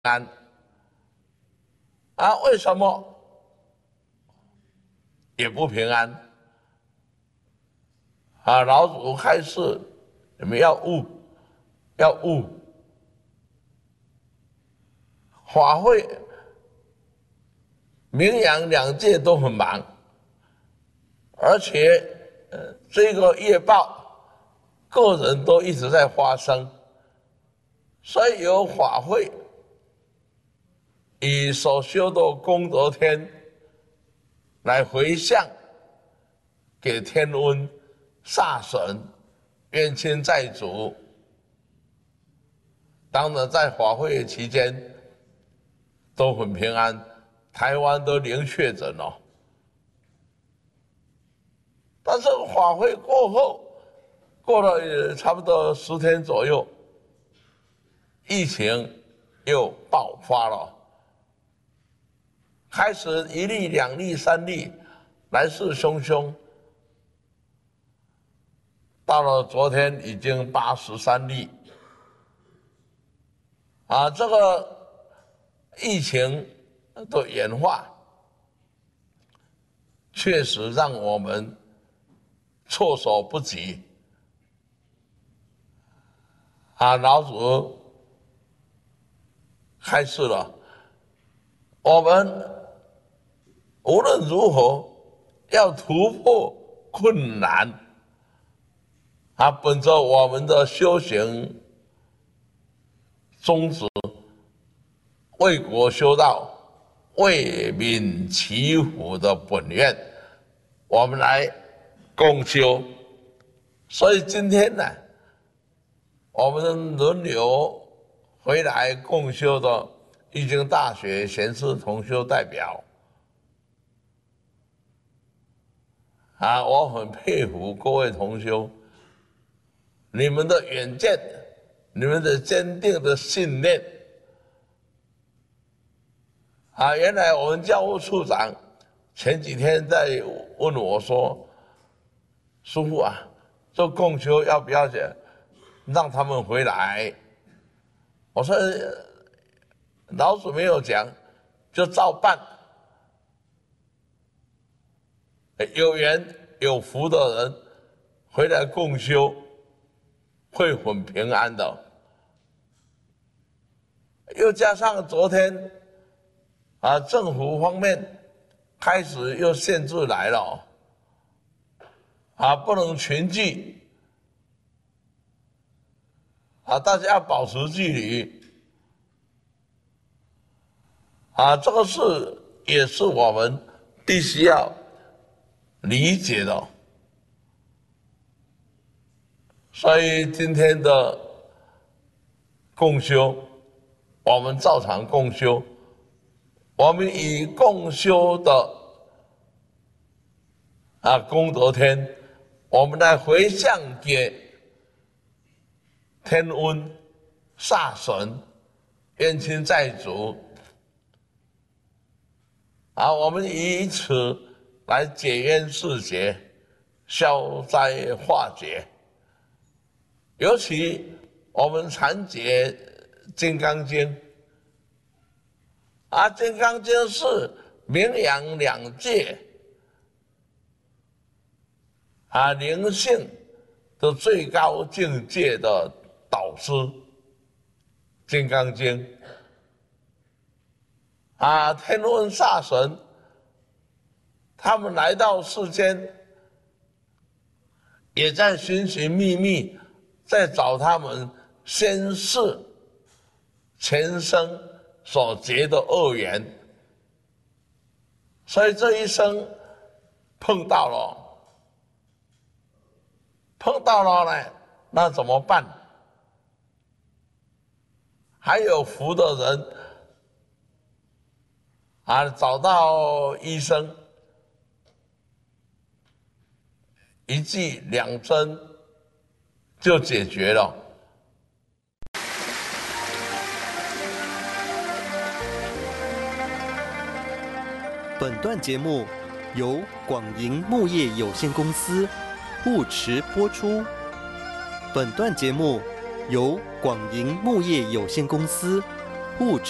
安啊？为什么也不平安啊？老祖开示，你们要悟，要悟。法会、明阳两界都很忙，而且这个业报，个人都一直在发生，所以有法会以所修的功德天来回向给天恩、煞神、冤亲债主。当然，在法会期间都很平安，台湾都零确诊了。但是法会过后，过了差不多10天左右，疫情又爆发了，开始1例、2例、3例，来势汹汹。到了昨天已经83例，这个疫情的演化，确实让我们措手不及。老祖开示了，我们无论如何要突破困难。本着我们的修行宗旨，为国修道、为民祈福的本愿，我们来共修。所以今天呢，我们轮流回来共修的易经大学贤士同修代表，我很佩服各位同修，你们的远见，你们的坚定的信念。原来我们教务处长前几天在问我说：“师父这共修要不要让他们回来？”我说：“老祖没有讲，就照办。有缘有福的人回来共修，会很平安的。”又加上昨天政府方面开始又限制来了，不能群聚，大家要保持距离，这个也是我们必须要理解的。所以今天的共修，我们照常共修，我们以共修的功德天，我们来回向给天恩、煞神、冤亲债主，我们以此来解冤释结、消灾化解。尤其我们常解《金刚经》，《金刚经》是明阳两界灵性的最高境界的导师，《金刚经》天恩煞神，他们来到世间，也在寻寻觅觅，在找他们先世前生所结的恶缘，所以这一生碰到了呢，那怎么办？还有福的人找到医生，1剂2针就解决了。 本段节目由广盈木业有限公司护持播出。本段节目由广盈木业有限公司护持